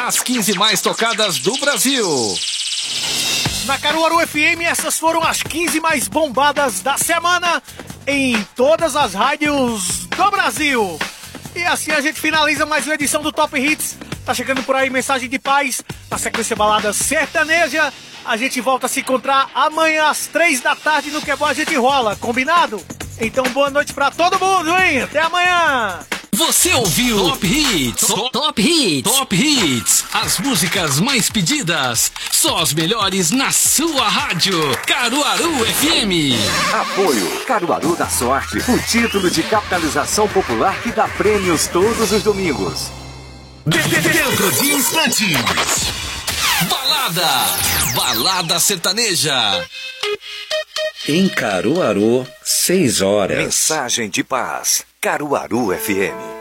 as 15 mais tocadas do Brasil. Na Caruaru FM, essas foram as 15 mais bombadas da semana em todas as rádios do Brasil. E assim a gente finaliza mais uma edição do Top Hits. Tá chegando por aí mensagem de paz. Na sequência balada sertaneja. A gente volta a se encontrar amanhã às 3 da tarde no Que é Bom a Gente Rola. Combinado? Então boa noite pra todo mundo, hein? Até amanhã! Você ouviu Top Hits. Top Hits. Top Hits. As músicas mais pedidas. Só as melhores na sua rádio. Caruaru FM. Apoio Caruaru da Sorte. O título de capitalização popular que dá prêmios todos os domingos. Dentro de instantes. Balada sertaneja. Em Caruaru, 6 horas. Mensagem de paz. Caruaru FM.